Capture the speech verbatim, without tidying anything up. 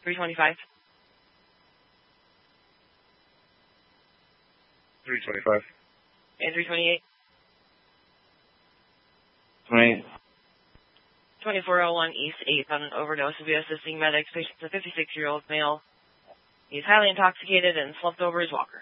three twenty-five. three twenty-five. And three twenty-eight. twenty-eight. twenty-four oh one East eighth on an overdose. Will be assisting medics. Patient's a fifty-six-year-old male. He's highly intoxicated and slumped over his walker.